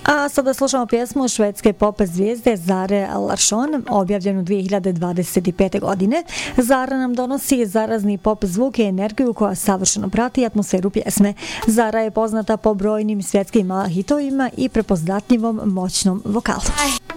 A sada slušamo pjesmu švedske pop zvijezde Zare Larsson, objavljenu 2025. godine. Zara nam donosi zarazni pop zvuk i energiju koja savršeno prati atmosferu pjesme. Zara je poznata po brojnim svjetskim hitovima i prepoznatljivom moćnom vokalu.